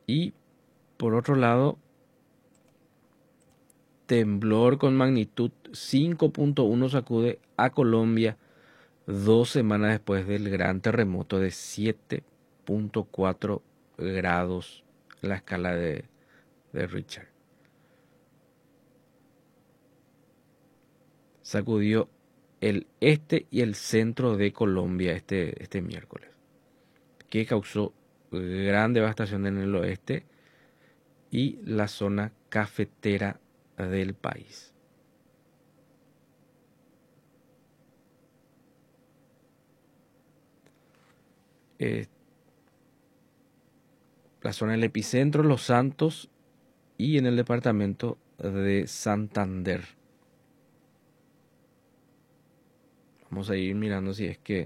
Y por otro lado, temblor con magnitud 5.1 sacude a Colombia 2 semanas después del gran terremoto de 7.4 grados en la escala de Richter. Sacudió el este y el centro de Colombia este miércoles, que causó gran devastación en el oeste y la zona cafetera del país. La zona del epicentro, Los Santos, y en el departamento de Santander. Vamos a ir mirando si es que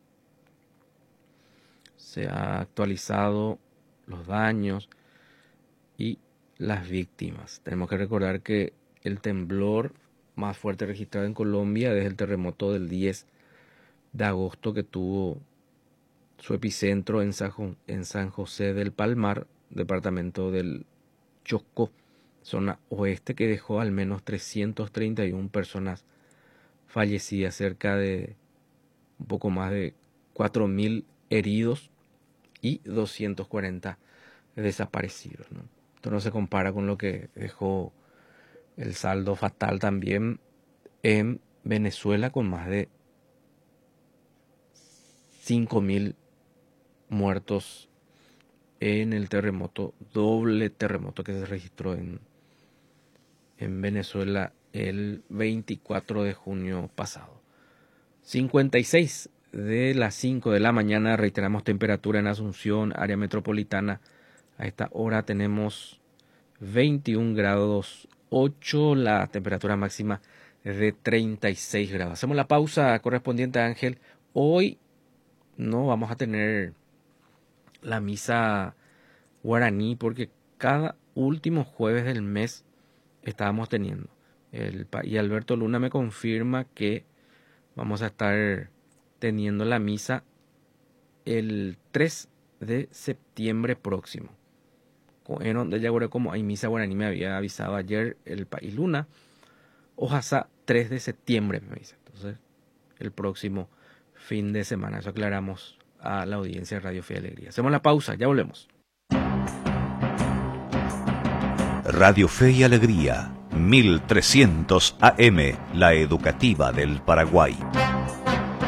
se ha actualizado los daños y las víctimas. Tenemos que recordar que el temblor más fuerte registrado en Colombia desde el terremoto del 10 de agosto, que tuvo su epicentro en San José del Palmar, departamento del Chocó, zona oeste, que dejó al menos 331 personas fallecidas, cerca de un poco más de 4.000 heridos y 240 desaparecidos, ¿no? Esto no se compara con lo que dejó el saldo fatal también en Venezuela, con más de 5.000 muertos en el doble terremoto que se registró en Venezuela el 24 de junio pasado. 56 de las 5 de la mañana, reiteramos temperatura en Asunción, área metropolitana. A esta hora tenemos 21 grados 8, la temperatura máxima es de 36 grados. Hacemos la pausa correspondiente, Ángel. Hoy no vamos a tener la misa guaraní porque cada último jueves del mes estábamos teniendo. Y Alberto Luna me confirma que vamos a estar teniendo la misa el 3 de septiembre próximo. En donde ya como hay misa guaraní, me había avisado ayer el País Luna. Ojasa 3 de septiembre me dice. Entonces, el próximo fin de semana. Eso aclaramos a la audiencia de Radio Fe y Alegría. Hacemos la pausa, ya volvemos. Radio Fe y Alegría, 1300 AM, la educativa del Paraguay.